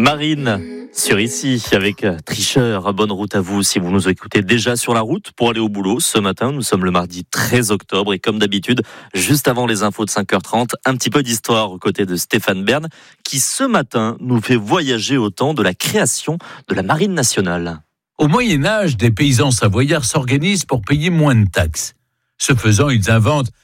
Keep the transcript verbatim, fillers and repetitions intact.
Marine sur ici avec Tricheur. Bonne route à vous si vous nous écoutez déjà sur la route pour aller au boulot. Ce matin, nous sommes le mardi treize octobre et comme d'habitude, juste avant les infos de cinq heures trente, un petit peu d'histoire aux côtés de Stéphane Bern qui ce matin nous fait voyager au temps de la création de la Marine nationale. Au Moyen-Âge, des paysans savoyards s'organisent pour payer moins de taxes. Ce faisant, ils inventent